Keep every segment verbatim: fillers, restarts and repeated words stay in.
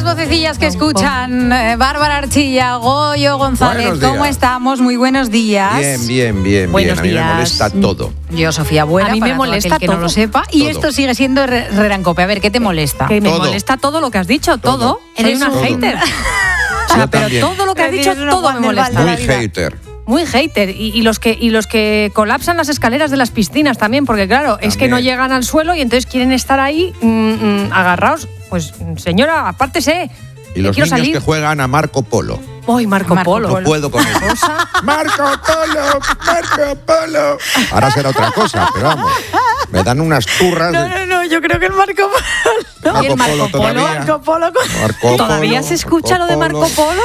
vocecillas que escuchan. Eh, Bárbara Archilla, Goyo González, ¿cómo estamos? Muy buenos días. Bien, bien, bien, buenos bien. A mí días. me molesta todo. Yo, Sofía Buera, a mí me para molesta todo aquel que todo. no lo sepa. Y Todo. esto sigue siendo Rerancope. A ver, ¿qué te molesta? Que me Todo. molesta todo lo que has dicho, todo. Todo. Eres Eres una un- hater. O sea, Yo pero también. todo lo que has dicho, Eres una todo me Juan del molesta. Val de Muy la vida. hater. Muy hater. Y, y los que, y los que colapsan las escaleras de las piscinas también, porque claro, es que También. no llegan al suelo y entonces quieren estar ahí mm, mm, agarrados. Pues, señora, apártese. Y los quiero niños salir. que juegan a Marco Polo. Uy, Marco, Marco Polo. No puedo con ello. ¡Marco Polo! ¡Marco Polo! Ahora será otra cosa, pero vamos. Me dan unas turras No, de no, no, yo creo que el Marco Polo. Marco ¿Y el Marco Polo Polo? todavía. Marco Polo. Marco ¿Todavía Polo, se escucha Marco lo de Marco Polo?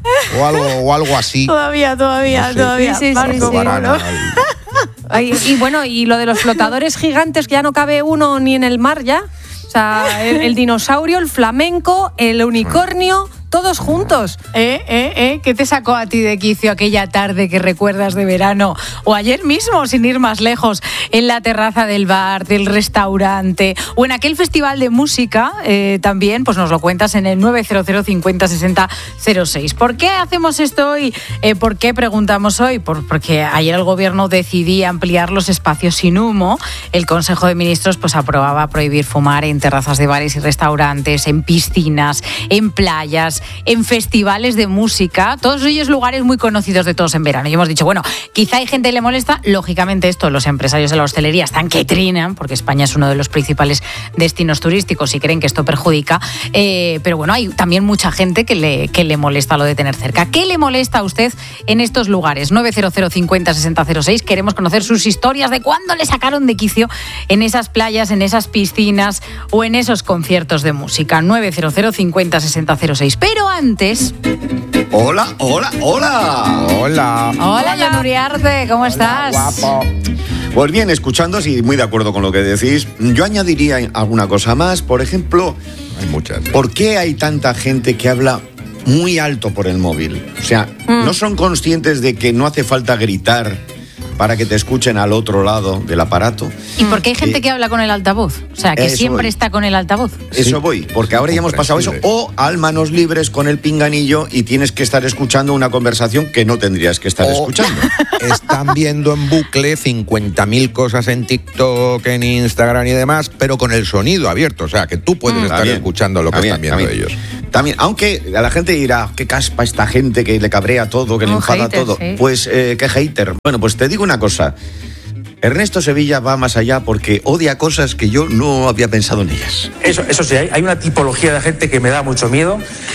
O algo, o algo así. Todavía, todavía, No sé. todavía. Sí, sí, sí, Marco sí. Varane, Polo. al- Ay, y bueno, y lo de los flotadores gigantes, que ya no cabe uno ni en el mar ya. O sea, el, el dinosaurio, el flamenco, el unicornio, todos juntos. ¿Eh, eh, eh? ¿Qué te sacó a ti de quicio aquella tarde que recuerdas de verano? O ayer mismo, sin ir más lejos, en la terraza del bar, del restaurante, o en aquel festival de música, eh, también, pues nos lo cuentas en el nueve cero cero cincuenta sesenta cero seis. ¿Por qué hacemos esto hoy? Eh, ¿Por qué preguntamos hoy? Por, porque ayer el gobierno decidía ampliar los espacios sin humo. El Consejo de Ministros pues aprobaba prohibir fumar en terrazas de bares y restaurantes, en piscinas, en playas, en festivales de música, todos ellos lugares muy conocidos de todos en verano. Y hemos dicho, bueno, quizá hay gente que le molesta, lógicamente esto, los empresarios de la hostelería están que trinan, porque España es uno de los principales destinos turísticos y creen que esto perjudica, eh, pero bueno, hay también mucha gente que le, que le molesta lo de tener cerca. ¿Qué le molesta a usted en estos lugares? nueve cero cero cincuenta sesenta cero seis, queremos conocer sus historias de cuándo le sacaron de quicio en esas playas, en esas piscinas o en esos conciertos de música. nueve cero cero cincuenta sesenta cero seis. Pero antes... Hola, hola, hola. Hola. Hola, Jan Uriarte, ¿cómo estás? Guapo. Pues bien, escuchándoos y muy de acuerdo con lo que decís, yo añadiría alguna cosa más. Por ejemplo, Hay muchas. ¿por qué hay tanta gente que habla muy alto por el móvil? O sea, Mm. ¿no son conscientes de que no hace falta gritar para que te escuchen al otro lado del aparato? ¿Y por qué hay gente Eh, que habla con el altavoz? O sea, que eso siempre voy. está con el altavoz. Eso Sí. voy, porque ahora ya hemos pasado eso. O al manos libres con el pinganillo y tienes que estar escuchando una conversación que no tendrías que estar O- escuchando. Están viendo en bucle cincuenta mil cosas en TikTok, en Instagram y demás, pero con el sonido abierto. O sea, que tú puedes estar También, escuchando lo que también, están viendo también. ellos. También, aunque a la gente dirá, qué caspa esta gente que le cabrea todo, que le Un enfada hater, todo. sí. Pues, eh, qué hater. Bueno, pues te digo una cosa. Ernesto Sevilla va más allá porque odia cosas que yo no había pensado en ellas. Eso, eso sí, hay, hay una tipología de gente que me da mucho miedo,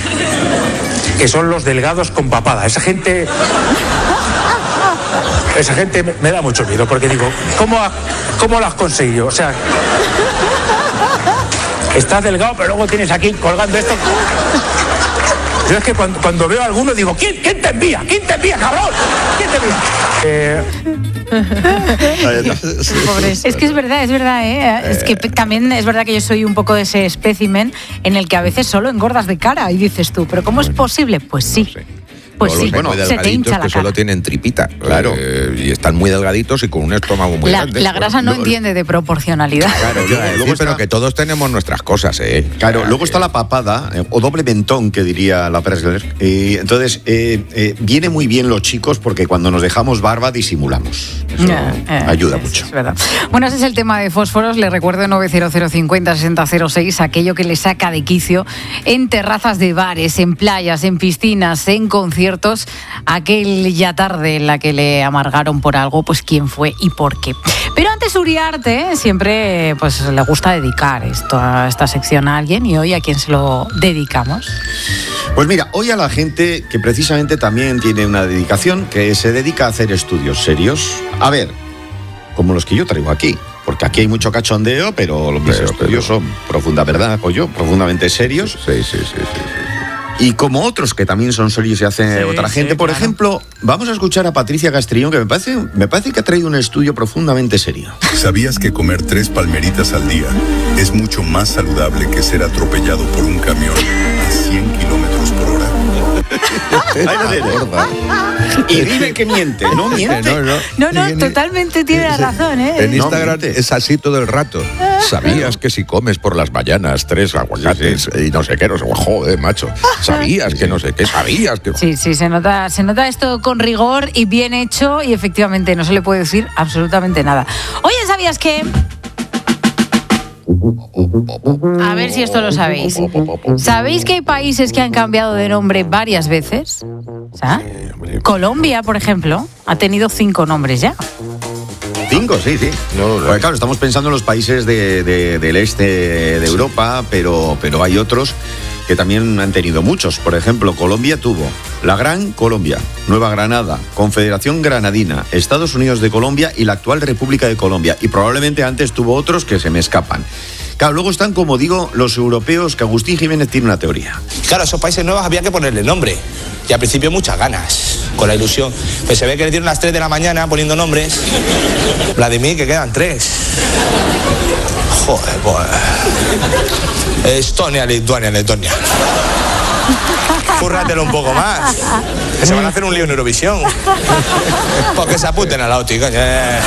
que son los delgados con papada. Esa gente... Esa gente me, me da mucho miedo, porque digo, ¿cómo, ha- cómo lo has conseguido? O sea... Estás delgado, pero luego tienes aquí colgando esto... Yo es que cuando, cuando veo a alguno digo, ¿quién, ¿quién te envía? ¿Quién te envía, cabrón? ¿Quién te envía? Eh, Es que es verdad, es verdad, ¿eh? Es que p- también es verdad que yo soy un poco de ese espécimen en el que a veces solo engordas de cara y dices tú, ¿pero cómo es posible? Pues sí. No sé. Pues Luego sí, los muy se te delgaditos hincha la que cara. solo tienen tripita. Claro. Eh, y están muy delgaditos y con un estómago muy La, grande. la grasa no Luego- entiende de proporcionalidad. Claro, Yo iba a luego, decir, luego pero está, que todos tenemos nuestras cosas, ¿eh? claro, O sea, luego que- está la papada, eh, o doble mentón, que diría la Presler. Y entonces, eh, eh, viene muy bien los chicos porque cuando nos dejamos barba disimulamos. Eso Ya, eh, ayuda es- mucho. es verdad. Bueno, ese es el tema de fósforos. Le recuerdo nueve cero cero cincuenta sesenta cero seis, aquello que le saca de quicio en terrazas de bares, en playas, en piscinas, en conciertos, aquel ya tarde en la que le amargaron por algo, pues quién fue y por qué. Pero antes Uriarte siempre pues le gusta dedicar esto, a esta sección a alguien, y hoy ¿a quién se lo dedicamos? Pues mira, hoy a la gente que precisamente también tiene una dedicación, que se dedica a hacer estudios serios. A ver, como los que yo traigo aquí, porque aquí hay mucho cachondeo, pero los mis Pero, estudios pero- son profunda verdad, o yo, profundamente serios. Sí, sí, sí, sí, sí, sí. Y como otros que también son serios y hace Sí, otra sí, gente. Por claro. ejemplo, vamos a escuchar a Patricia Castrillón, que me parece, me parece que ha traído un estudio profundamente serio. ¿Sabías que comer tres palmeritas al día es mucho más saludable que ser atropellado por un camión a cien kilómetros por hora? Ahí lo tienes. Y dime que miente, no miente. No, no, No, no, En- totalmente tiene la razón, ¿eh? En Instagram miente. es así todo el rato. ¿Sabías que si comes por las mañanas tres aguacates y no sé qué, no sé, joder, macho? ¿Sabías que no sé qué? ¿Sabías que...? Sí, sí, se nota, se nota esto con rigor y bien hecho y efectivamente no se le puede decir absolutamente nada. Oye, ¿sabías que...? A ver si esto lo sabéis. ¿Sabéis que hay países que han cambiado de nombre varias veces? O sea, Colombia, por ejemplo, ha tenido cinco nombres ya. Cinco, sí, sí. No, no. Porque, claro, estamos pensando en los países de, de- del este de Europa, pero, pero hay otros que también han tenido muchos. Por ejemplo, Colombia tuvo la Gran Colombia, Nueva Granada, Confederación Granadina, Estados Unidos de Colombia y la actual República de Colombia. Y probablemente antes tuvo otros que se me escapan. Claro, luego están, como digo, los europeos, que Agustín Jiménez tiene una teoría. Claro, a esos países nuevos había que ponerle nombre. Y al principio muchas ganas, con la ilusión. Pues se ve que le dieron las tres de la mañana poniendo nombres. Vladimir, que quedan tres. Joder, pues... Estonia, Lituania, Letonia. Cúrratelo un poco más. Que se van a hacer un lío en Eurovisión. Porque se apunten a la óptica. Eh.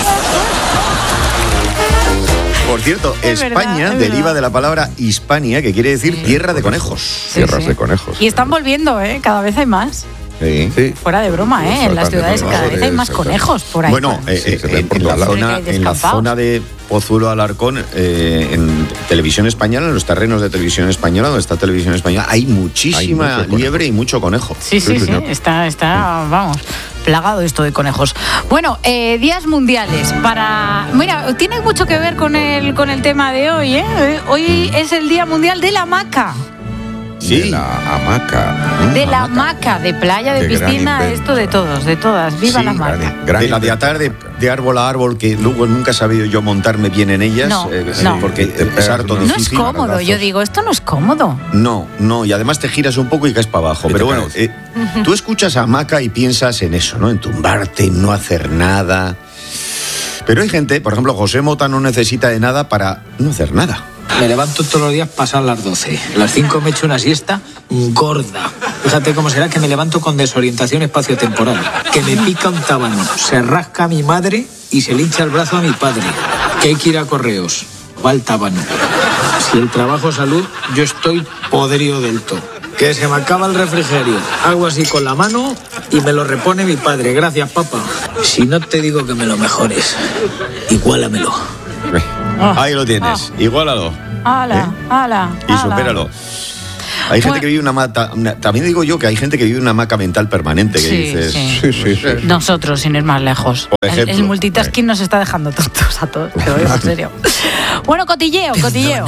Por cierto, Es verdad, España es deriva verdad. de la palabra Hispania, que quiere decir tierra de conejos. Sí, Tierras sí. de conejos. Y están volviendo, ¿eh? Cada vez hay más. Sí. Sí. Fuera de broma, ¿eh? En las ciudades cada vez hay más conejos por ahí. Bueno, eh, Sí, eh, se ven en, por en la todos lados. zona, Hay en la descampados. zona de Pozuelo Alarcón, eh, en televisión española, en los terrenos de televisión española, donde está televisión española, hay muchísima Hay mucho conejo. liebre y mucho conejo. Sí, sí, Sí, sí, señor. está, está, vamos, plagado esto de conejos. Bueno, eh, días mundiales para... Mira, tiene mucho que ver con el, con el tema de hoy, ¿eh? Hoy es el Día Mundial de la Hamaca. De la hamaca. Mm, De la hamaca. hamaca, de playa, de Qué gran piscina, invento. esto de todos, de todas. ¡Viva Sí, la hamaca! gran- gran de la de invento. atar de, de árbol a árbol, que luego nunca he sabido yo montarme bien en ellas, No, eh, no. porque Te es pegas harto unos- No es difícil. cómodo, yo manotazos. digo, esto no es cómodo. No, no, y además te giras un poco y caes para abajo. Y Pero te bueno, caes. eh, tú escuchas a hamaca y piensas en eso, ¿no? En tumbarte, en no hacer nada. Pero hay gente, por ejemplo, José Mota no necesita de nada para no hacer nada. Me levanto todos los días pasan las doce. A las cinco me echo una siesta gorda. Fíjate cómo será que me levanto con desorientación espaciotemporal. Que me pica un tábano, se rasca a mi madre y se le hincha el brazo a mi padre. Que hay que ir a correos. Va el tábano. Si el trabajo es salud, yo estoy podrido del todo. Que se me acaba el refrigerio. Hago así con la mano y me lo repone mi padre. Gracias, papá. Si no te digo que me lo mejores, igualamelo. Ahí lo tienes, igualalo. ¡Hala, hala! Y hala! supéralo. Hay gente Bueno. que vive una mata. una- también digo yo que hay gente que vive una hamaca mental permanente, que Sí, dices. sí. Sí, sí, sí. Nosotros, sin ir más lejos. Por El- ejemplo. el, multitasking nos está dejando tontos a todos, te lo digo en serio. Bueno, cotilleo, cotilleo.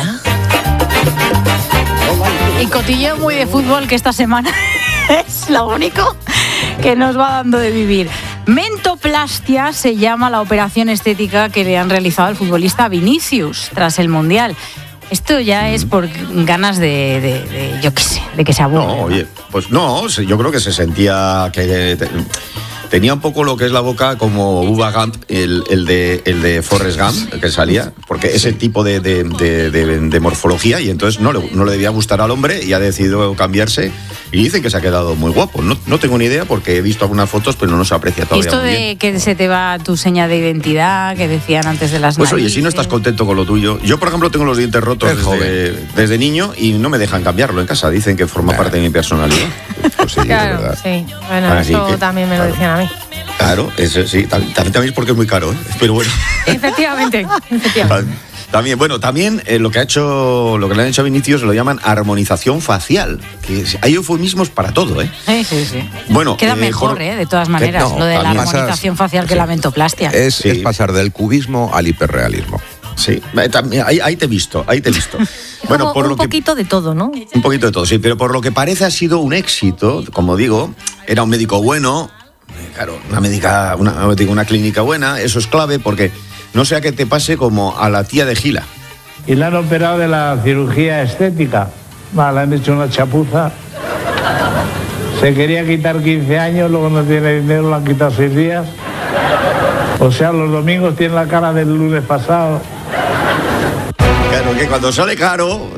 Y cotilleo muy de fútbol, que esta semana es lo único que nos va dando de vivir. Mentoplastia se llama la operación estética que le han realizado al futbolista Vinicius tras el Mundial. Esto ya es por ganas de, de- de, yo qué sé, de que se aburre. No, oye, pues no, se- yo creo que se sentía que te- tenía un poco lo que es la boca como Bubba Gump, el, el de el de Forrest Gump, que salía, porque ese tipo de, de- de- de- de morfología, y entonces no le, no le debía gustar al hombre y ha decidido cambiarse. Y dicen que se ha quedado muy guapo. No, no tengo ni idea porque he visto algunas fotos, pero no se aprecia Y todavía esto muy de bien. que se te va tu seña de identidad, que decían antes de las Pues oye, si no narices. estás contento con lo tuyo. Yo, por ejemplo, tengo los dientes rotos Es desde, joven. desde niño y no me dejan cambiarlo en casa. Dicen que forma parte de mi personalidad. Pues sí, es Claro, verdad. sí. Bueno, Así eso que, también me lo claro. decían a mí. Claro, eso sí. También, también es porque es muy caro, ¿eh? Pero bueno. Efectivamente, efectivamente. También, bueno, también eh, lo que ha hecho, lo que le han hecho a Vinicius lo llaman armonización facial. Que es- hay eufemismos para todo, ¿eh? Sí, sí, sí. Bueno, Queda eh, mejor, por- ¿eh? De todas maneras, no, lo de la también armonización pasas- facial que la mentoplastia. Es, Sí. es pasar del cubismo al hiperrealismo. Sí, eh, también, ahí, ahí te he visto, ahí te he visto. Bueno, Como por un lo que poquito de todo, ¿no? un poquito de todo, sí, pero por lo que parece ha sido un éxito, como digo, era un médico bueno, eh, claro, una médica, una, una clínica buena, eso es clave porque no sea que te pase como a la tía de Gila. Y le han operado de la cirugía estética. Va, le han hecho una chapuza. Se quería quitar quince años, luego no tiene dinero, lo han quitado seis días. O sea, los domingos tiene la cara del lunes pasado. Claro, que cuando sale caro,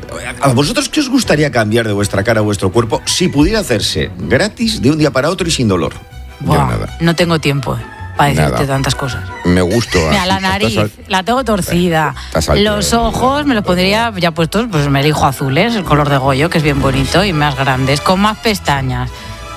¿A vosotros qué os gustaría cambiar de vuestra cara o vuestro cuerpo si pudiera hacerse gratis de un día para otro y sin dolor? Buah, Yo nada. No tengo tiempo para decirte Nada. tantas cosas. Me gusto. Mira, así, la estás nariz, al- la tengo torcida. Estás al- Los ojos me los pondría ya puestos, pues me elijo azules, el color de Goyo, que es bien bonito, y más grandes, con más pestañas,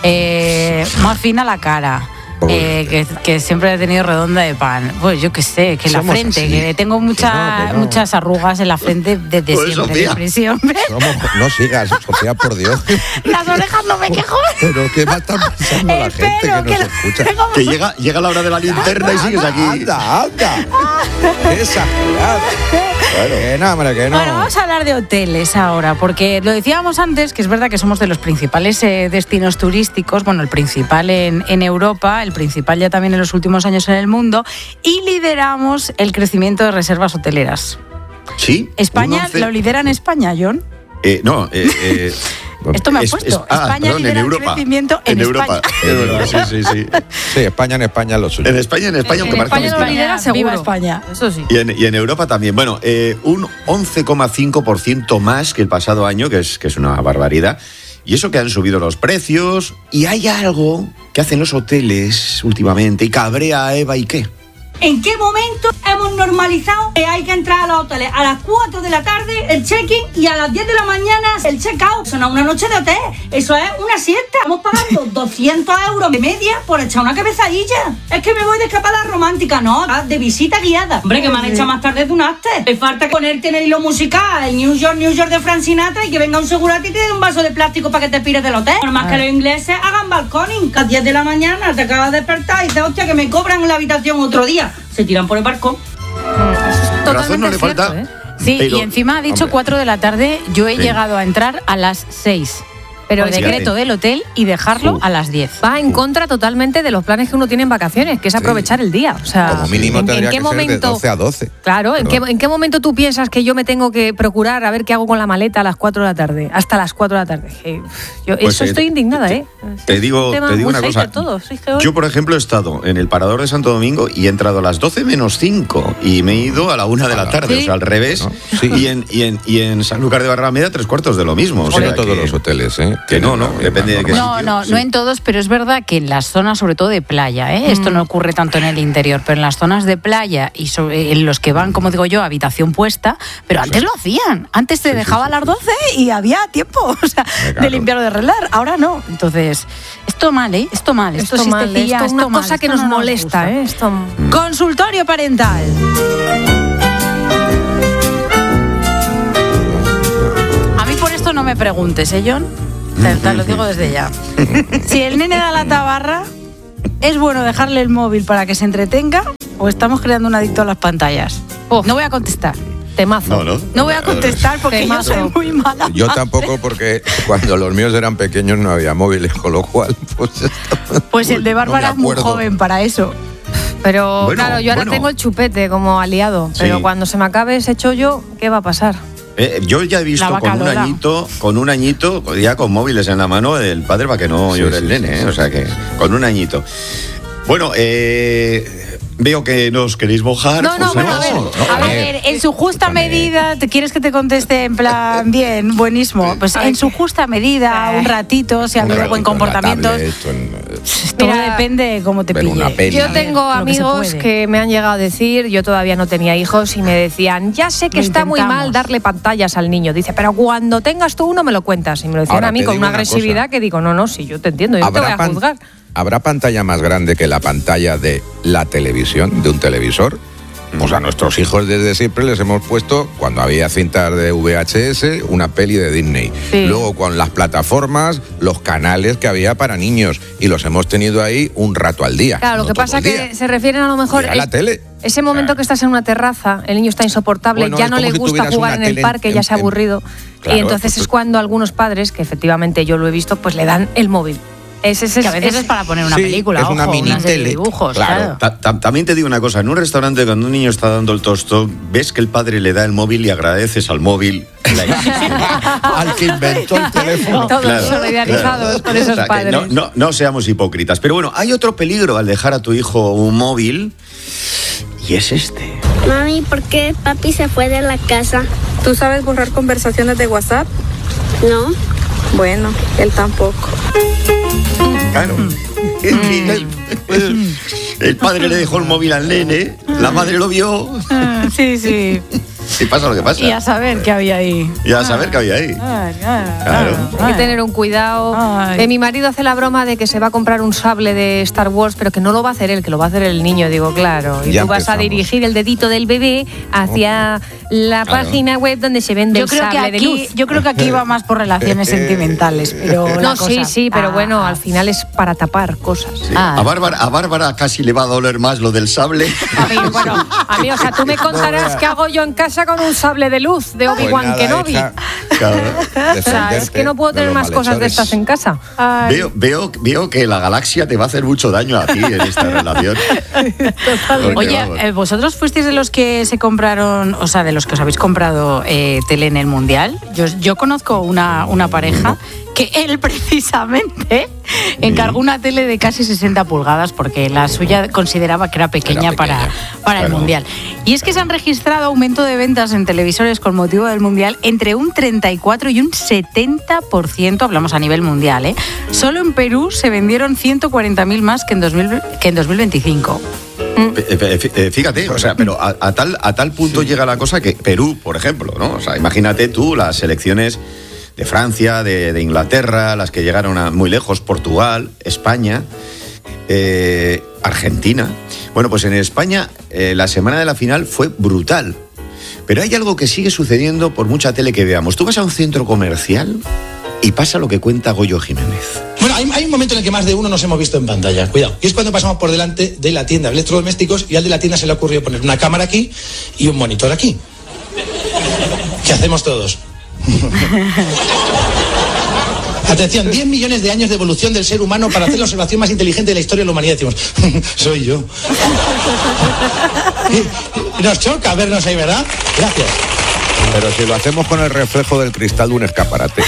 eh, más fina la cara. Eh, que, que siempre he tenido redonda de pan. Pues yo qué sé, que la Somos frente, así. que tengo mucha, Que no, que no. muchas arrugas en la frente desde Pues, siempre, Sofía. depresión. Somos- no sigas, Sofía, por Dios. Las orejas no me quejo. Pero ¿qué va a estar pensando la El gente pelo, que nos que- escucha? tengo- Que llega, llega la hora de la linterna y sigues aquí. Anda, anda. Qué exagerado. Que no, hombre, que no. Bueno, vamos a hablar de hoteles ahora, porque lo decíamos antes, que es verdad que somos de los principales eh, destinos turísticos, bueno, el principal en, en Europa, el principal ya también en los últimos años en el mundo, y lideramos el crecimiento de reservas hoteleras. Sí. España un once. lo lidera en España, John. Eh, no, eh, eh, Esto me ha es- puesto. es- ah, España perdón, lidera en el Europa. crecimiento en, Europa. España. Es verdad, sí, sí, sí. Sí, España en España lo suyo. En España, en España, aunque En parezca España lo mentira. lidera seguro. Viva España. Eso sí. Y en, y en Europa también. Bueno, eh, un once coma cinco por ciento más que el pasado año, que es, que es una barbaridad. Y eso que han subido los precios. Y hay algo que hacen los hoteles últimamente y cabrea a Eva y qué. ¿En qué momento hemos normalizado que hay que entrar a los hoteles a las cuatro de la tarde el check-in y a las diez de la mañana el check-out? Eso no es una noche de hotel, eso es una siesta. Estamos pagando doscientos euros de media por echar una cabezadilla. Es que me voy de escapada romántica, no, de visita guiada. Hombre, que me han echado más tarde de un acte. Me falta ponerte en el hilo musical, el New York, New York de Frank Sinatra, y que venga un segurati y te dé un vaso de plástico para que te pires del hotel. Por más que los ingleses hagan balconing. A las diez de la mañana te acabas de despertar y dices, hostia, que me cobran en la habitación otro día. Se tiran por el balcón. Razón no le cierto, falta. ¿eh? Sí, Pero, y encima ha dicho hombre. cuatro de la tarde, yo he Sí. llegado a entrar a las seis. Pero Por es que- decreto del hotel y dejarlo Uf. a las diez. Va en contra totalmente de los planes que uno tiene en vacaciones, que es aprovechar el día. O sea, Como mínimo ¿en, en tendría qué que momento? ser de doce a doce. Claro, ¿en qué, Perdón. ¿en qué momento tú piensas que yo me tengo que procurar a ver qué hago con la maleta a las cuatro de la tarde? Hasta las cuatro de la tarde. Que, uf, yo, Pues, eso eh, estoy indignada, te- ¿eh? Te digo, Un tema te digo muy una hater cosa. todo, sí, que hoy- Yo, por ejemplo, he estado en el Parador de Santo Domingo y he entrado a las doce menos cinco y me he ido a la una de la tarde, ¿Sí? o sea, al revés. ¿No? Sí. Y, en, y, en, y en Sanlúcar de Barrameda, tres cuartos de lo mismo. O Bueno, sea, todos que- los hoteles, ¿eh? que no, no, Tienen la depende de qué misma No, sitio, no, sí. no en todos, pero es verdad que en las zonas, sobre todo de playa, ¿eh? esto no ocurre tanto en el interior, pero en las zonas de playa y sobre- en los que van, como digo yo, habitación puesta, pero antes lo hacían. Antes te Sí, sí, dejaba sí, a las sí. doce y había tiempo o sea, Claro. de limpiar o de arreglar. Ahora no. Entonces, esto mal, ¿eh? Esto mal. Esto, Esto mal, siestecilla, esto es una esto mal, cosa que esto nos no molesta, gusta. ¿eh? Esto... Consultorio parental. A mí por esto no me preguntes, ¿eh, John? Te, te lo digo desde ya. Si el nene da la tabarra, ¿es bueno dejarle el móvil para que se entretenga o estamos creando un adicto a las pantallas? No voy a contestar. Temazo. No, no. No voy a contestar porque yo Temazo. soy muy mala. Yo tampoco, porque cuando los míos eran pequeños no había móviles, con lo cual, pues. Pues el de no me Bárbara es muy acuerdo. joven para eso. Pero Bueno, claro, yo ahora bueno. tengo el chupete como aliado, Sí. pero cuando se me acabe ese chollo, ¿qué va a pasar? Eh, yo ya he visto La vaca con un Lola. añito, con un añito, ya con móviles en la mano, el padre para que no Sí, llore sí, el nene, sí, ¿eh? sí, O sea sí. que, con un añito. Bueno, eh, veo que nos queréis mojar. No, no, pues bueno, a ver, no, A ver, en su justa escúchame. medida, ¿te quieres que te conteste en plan bien, buenísimo? Pues en su justa medida, un ratito, si ha Un habido buen ratito en la comportamiento. tablet, en- Todo Mira, depende de cómo te ver pille. una peli. Yo Sí, tengo lo que se amigos puede. que me han llegado a decir, yo todavía no tenía hijos, y me decían, ya sé que Lo está muy intentamos. mal darle pantallas al niño. Dice, pero cuando tengas tú uno me lo cuentas. Y me lo decían Ahora, a mí te con digo una una agresividad cosa. que digo, no, no, sí, yo te entiendo, yo no te voy a pan- juzgar. ¿Habrá pantalla más grande que la pantalla de la televisión, de un televisor? Pues a nuestros hijos desde siempre les hemos puesto, cuando había cintas de V H S, una peli de Disney. Sí. Luego con las plataformas, los canales que había para niños. Y los hemos tenido ahí un rato al día. Claro, lo no que todo pasa el que día. se refieren a lo mejor... Mira la es- tele. Ese momento O sea, que estás en una terraza, el niño está insoportable, Bueno, ya es no como le si gusta tuvieras jugar una en el tele en- parque, ya se ha en- aburrido. Claro, y entonces pues- es cuando algunos padres, que efectivamente yo lo he visto, pues le dan el móvil. Es, es, Que a veces es para poner una Sí, película, es una ojo, mini una serie de tele, dibujos, claro. claro. Ta- ta- También te digo una cosa, en un restaurante cuando un niño está dando el tostón, ves que el padre le da el móvil y agradeces al móvil la existencia. Al que inventó el teléfono. Todos Claro, solidarizados claro. con esos O sea, que padres. No, no, no seamos hipócritas. Pero bueno, hay otro peligro al dejar a tu hijo un móvil y es este. Mami, ¿por qué papi se fue de la casa? ¿Tú sabes borrar conversaciones de WhatsApp? No. Bueno, él tampoco. Claro. El, el padre le dejó el móvil al nene, la madre lo vio. Sí, sí. Y pasa lo que pasa. Y a saber qué había ahí. Y a saber qué había ahí. Ay, ay, Claro. Hay que tener un cuidado. Eh, mi marido hace la broma de que se va a comprar un sable de Star Wars, pero que no lo va a hacer él, que lo va a hacer el niño. Digo, claro. Y Ya tú vas empezamos. a dirigir el dedito del bebé hacia la Claro. página web donde se vende Yo el creo, que sable de aquí, luz. yo creo que aquí va más por relaciones sentimentales, pero la No, sí, cosa- sí, pero Ah. bueno, al final es para tapar cosas. Sí. Ah. A, Bárbara, a Bárbara casi le va a doler más lo del sable. A mí, bueno, a mí, o sea, tú me contarás qué hago yo en casa con un sable de luz de Pues Obi-Wan nada, Kenobi. hija, Claro. O sea, es que no puedo de tener los más cosas de malhechores. estas en casa. Ay. Veo, veo, veo que la galaxia te va a hacer mucho daño a ti en esta relación. Porque, Oye, vamos, eh, ¿vosotros fuisteis de los que se compraron, o sea, de los que os habéis comprado eh, tele en el Mundial? Yo, yo conozco una, una pareja que él precisamente encargó una tele de casi sesenta pulgadas porque la suya consideraba que era pequeña, Era para, pequeña, para el claro. Mundial. Y es que se han registrado aumento de ventas en televisores con motivo del Mundial entre un treinta y cuatro y un setenta por ciento, hablamos a nivel mundial, ¿eh? Solo en Perú se vendieron ciento cuarenta mil más que en, dos mil, que en dos mil veinticinco. eh, eh, eh, Fíjate, o sea, pero a, a tal, a tal punto llega la cosa que Perú, por ejemplo, ¿no? O sea, imagínate tú las selecciones de Francia, de, de Inglaterra, las que llegaron a muy lejos, Portugal, España, eh, Argentina. Bueno, pues en España eh, la semana de la final fue brutal. Pero hay algo que sigue sucediendo por mucha tele que veamos. Tú vas a un centro comercial y pasa lo que cuenta Goyo Jiménez. Bueno, hay, hay un momento en el que más de uno nos hemos visto en pantalla, cuidado. Y es cuando pasamos por delante de la tienda de electrodomésticos y al de la tienda se le ocurrió poner una cámara aquí y un monitor aquí. ¿Qué hacemos todos? Atención, diez millones de años de evolución del ser humano para hacer la observación más inteligente de la historia de la humanidad. Decimos, soy yo. Y nos choca vernos ahí, ¿verdad? Gracias. Pero si lo hacemos con el reflejo del cristal de un escaparate.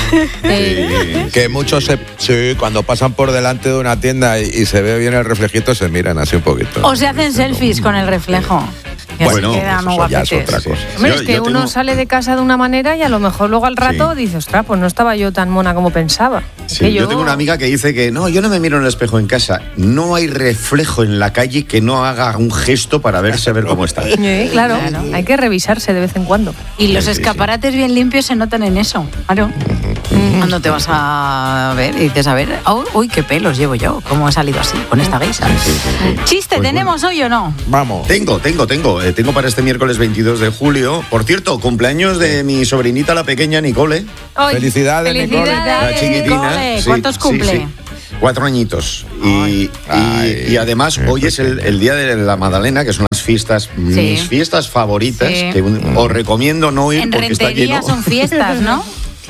Sí, que muchos se, sí, cuando pasan por delante de una tienda y, y se ve bien el reflejito, se miran así un poquito. O se hacen selfies con el reflejo. Que así Bueno, quedan eso muy ya es guapetes. otra cosa. Hombre, Yo- es que yo uno tengo- sale de casa de una manera y a lo mejor luego al rato Sí. dice, ostras, pues no estaba yo tan mona como pensaba. Es Sí, que yo... tengo una amiga que dice que no, yo no me miro en el espejo en casa. No hay reflejo en la calle que no haga un gesto para verse a ver cómo está. Sí, claro, hay que revisarse de vez en cuando. Y los Sí, sí, sí. escaparates bien limpios se notan en eso, claro. Cuando te vas a ver y dices, a ver, oh, uy, qué pelos llevo yo, cómo he salido así, con esta guisa. Chiste, Pues ¿tenemos hoy o no? Vamos. Tengo, tengo, tengo. Eh, tengo para este miércoles veintidós de julio. Por cierto, cumpleaños de mi sobrinita, la pequeña Nicole. Ay, Felicidades, Nicole. La chiquitina. Nicole. Sí, ¿Cuántos sí, cumple? sí. Cuatro añitos. Y, y- Ay, y además, qué hoy es el, pequeña. el día de la Magdalena, que son las fiestas, mis fiestas favoritas, Sí. que un- os recomiendo no ir En porque está lleno. Rentería son fiestas, ¿no?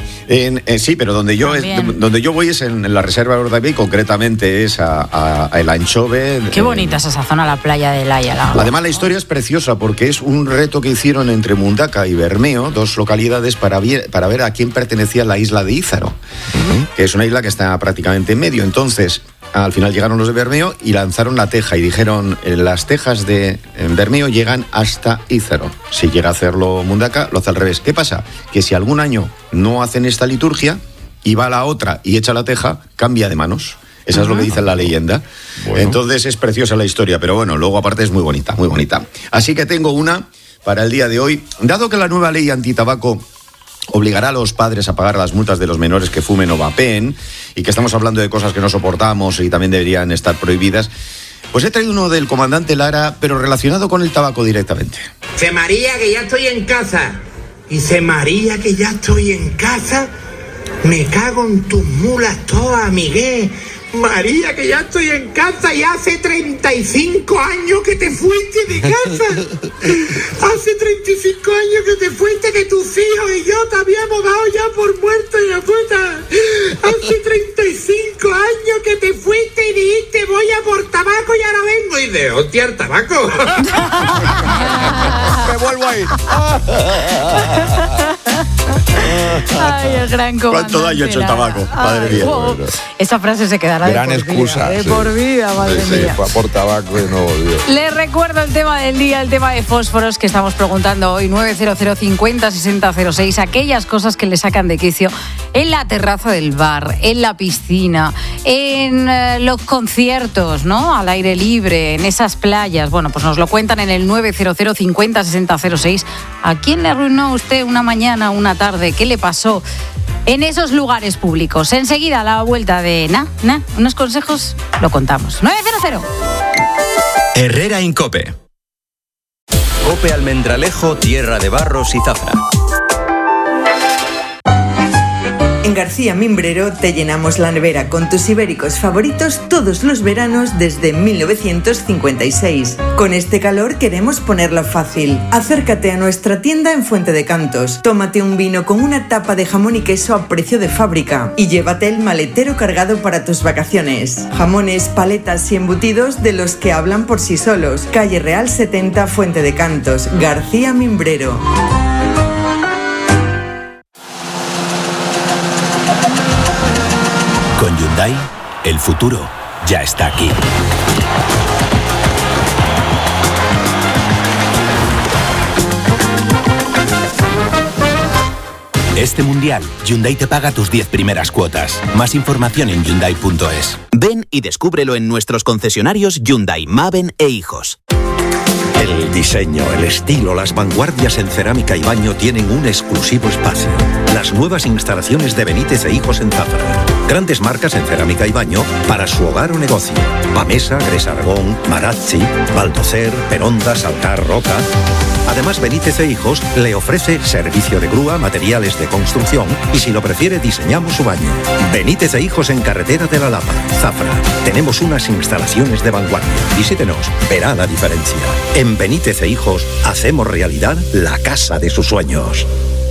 En- eh, sí, pero donde yo, es- También. donde yo voy es en, en la Reserva de Ordavia y concretamente es a, a- a el Anchove. Qué eh, bonita es esa zona, la playa de Laia. La... Además, la historia es preciosa porque es un reto que hicieron entre Mundaca y Bermeo, dos localidades, para, vi- para ver a quién pertenecía la isla de Ízaro, que es una isla que está prácticamente en medio. Entonces, al final llegaron los de Bermeo y lanzaron la teja y dijeron, eh, las tejas de eh, Bermeo llegan hasta Ízaro. Si llega a hacerlo Mundaca, lo hace al revés. ¿Qué pasa? Que si algún año no hacen esta liturgia y va a la otra y echa la teja, cambia de manos. Esa es lo que dice la leyenda. Bueno. Entonces es preciosa la historia, pero bueno, luego aparte es muy bonita, muy bonita. Así que tengo una para el día de hoy. Dado que la nueva ley antitabaco obligará a los padres a pagar las multas de los menores que fumen o vapeen, y que estamos hablando de cosas que no soportamos y también deberían estar prohibidas, pues he traído uno del comandante Lara, pero relacionado con el tabaco directamente. Dice María que ya estoy en casa. Dice María que ya estoy en casa. Me cago en tus mulas todas, Miguel. María que ya estoy en casa y hace treinta y cinco años que te fuiste de casa. Hace treinta y cinco años que te fuiste, que tus hijos y yo te habíamos dado ya por muerto y la puta. Hace treinta y cinco años que te fuiste y dijiste voy a por tabaco y ahora vengo. Y de hostia, el tabaco. Me vuelvo a ir. Ay, el gran comandante. ¿Cuánto daño ha hecho el tabaco? Madre Ay, mía. oh, esa frase se quedará de Gran por excusa. vida. De sí. por vida, madre Sí, mía. sí, fue a por tabaco y no volvió. Les recuerdo el tema del día, el tema de fósforos que estamos preguntando hoy, nueve cero cero cincuenta sesenta cero seis, aquellas cosas que le sacan de quicio en la terraza del bar, en la piscina, en eh, los conciertos, ¿no? Al aire libre, en esas playas. Bueno, pues nos lo cuentan en el nueve cero cero cincuenta sesenta cero seis. ¿A quién le arruinó usted una mañana, una tarde? ¿Qué le pasó en esos lugares públicos? Enseguida, a la vuelta de Na, Na, unos consejos, lo contamos. nueve cero cero. Herrera Incope. Cope Almendralejo, Tierra de Barros y Zafra. En García Mimbrero te llenamos la nevera con tus ibéricos favoritos todos los veranos desde mil novecientos cincuenta y seis. Con este calor queremos ponerlo fácil. Acércate a nuestra tienda en Fuente de Cantos. Tómate un vino con una tapa de jamón y queso a precio de fábrica y llévate el maletero cargado para tus vacaciones. Jamones, paletas y embutidos de los que hablan por sí solos. Calle Real setenta, Fuente de Cantos, García Mimbrero. Con Hyundai, el futuro ya está aquí. Este mundial, Hyundai te paga tus diez primeras cuotas. Más información en Hyundai punto es. Ven y descúbrelo en nuestros concesionarios Hyundai, Maven e Hijos. El diseño, el estilo, las vanguardias en cerámica y baño tienen un exclusivo espacio. Las nuevas instalaciones de Benítez e Hijos en Zafra. Grandes marcas en cerámica y baño para su hogar o negocio. Pamesa, Gres Aragón, Marazzi, Baldocer, Peronda, Salcar, Roca. Además, Benítez e Hijos le ofrece servicio de grúa, materiales de construcción y, si lo prefiere, diseñamos su baño. Benítez e Hijos en Carretera de la Lapa, Zafra. Tenemos unas instalaciones de vanguardia. Visítenos, verá la diferencia. En Benítez e Hijos hacemos realidad la casa de sus sueños.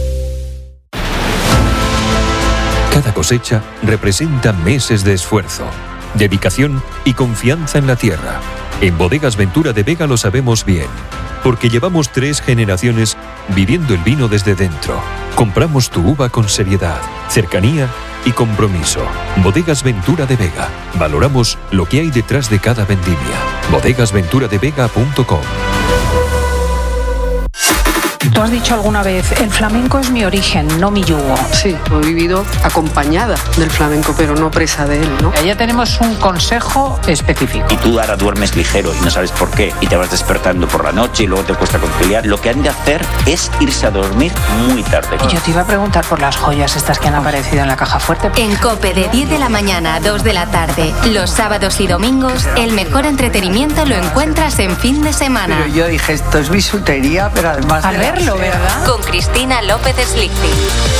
Cada cosecha representa meses de esfuerzo, dedicación y confianza en la tierra. En Bodegas Ventura de Vega lo sabemos bien, porque llevamos tres generaciones viviendo el vino desde dentro. Compramos tu uva con seriedad, cercanía y compromiso. Bodegas Ventura de Vega. Valoramos lo que hay detrás de cada vendimia. bodegas ventura de vega punto com. Tú has dicho alguna vez, el flamenco es mi origen, no mi yugo. Sí, lo he vivido acompañada del flamenco, pero no presa de él, ¿no? Ya tenemos un consejo específico. Y tú ahora duermes ligero y no sabes por qué, y te vas despertando por la noche y luego te cuesta conciliar. Lo que han de hacer es irse a dormir muy tarde. Y yo te iba a preguntar por las joyas estas que han aparecido en la caja fuerte. En COPE de diez de la mañana a dos de la tarde, los sábados y domingos, el mejor entretenimiento lo encuentras en fin de semana. Pero yo dije, esto es bisutería, pero además Al verlo, ¿verdad? Con Cristina López Slichting.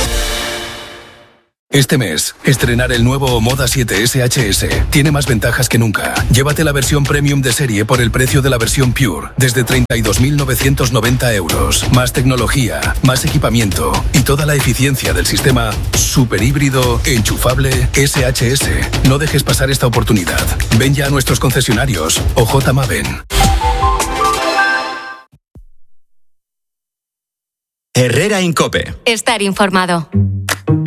Este mes, estrenar el nuevo Moda siete ese hache ese tiene más ventajas que nunca. Llévate la versión premium de serie por el precio de la versión Pure, desde treinta y dos mil novecientos noventa euros. Más tecnología, más equipamiento y toda la eficiencia del sistema super híbrido enchufable ese hache ese. No dejes pasar esta oportunidad. Ven ya a nuestros concesionarios o J Maven. Herrera Incope. Estar informado.